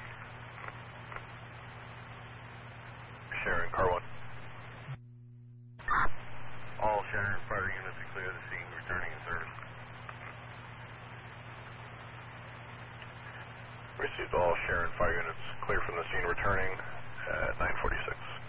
Sharon, car 1. All Sharon fire units to clear the scene, returning in service. Received all Sharon fire units clear from the scene, returning at 9:46.